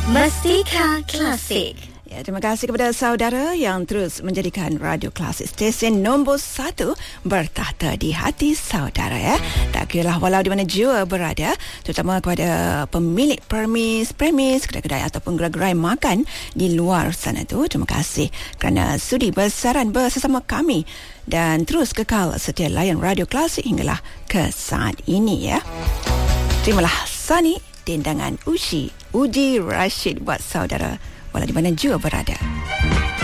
Mustika Klasik. Ya, terima kasih kepada saudara yang terus menjadikan Radio Klasik stesen nombor 1 bertahta di hati saudara ya. Tak kiralah walau di mana jua berada, terutama kepada pemilik premis, kedai-kedai ataupun gerai-gerai makan di luar sana tu. Terima kasih kerana sudi bersaran bersama kami dan terus kekal setia layan Radio Klasik hinggalah ke saat ini ya. Terimalah Sani dendangan Uji Rashid buat saudara walau di mana jua berada.